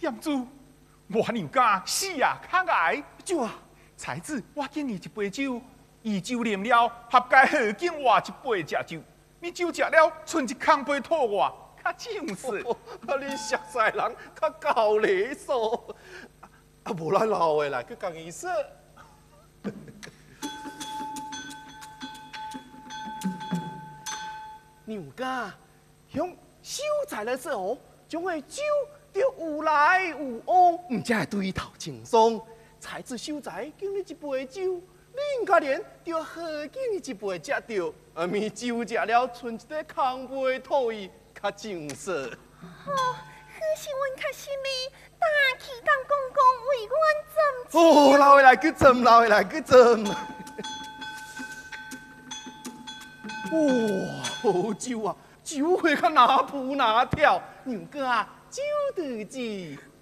店主，我娘家死啊，较癌酒啊！ 才子，我敬你一杯酒，宜酒啉了，合该合敬换一杯食酒。你酒食了，剩一空杯吐我，较正式。 你熟悉人较够礼数。无咱老的来去讲意思。娘家向秀才的时候，将会酒就有来有往，唔只系对头轻松。才子秀才敬你一杯酒，你可怜就何敬你一杯食着，咪酒食了，剩一个空杯吐伊，较正式。 哦，可是阮较心里大气当公公为阮斟酒。 哦，老的来去斟，老的来去斟。哇，好酒啊！酒会较拿扑拿跳，娘家酒得子。